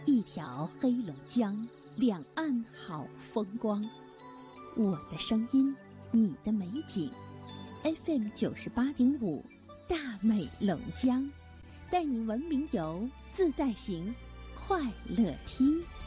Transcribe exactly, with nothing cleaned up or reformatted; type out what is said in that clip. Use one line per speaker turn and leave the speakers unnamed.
一条黑龙江，两岸好风光。我的声音，你的美景 ，F M 九十八点五，大美龙江，带你文明游，自在行，快乐听。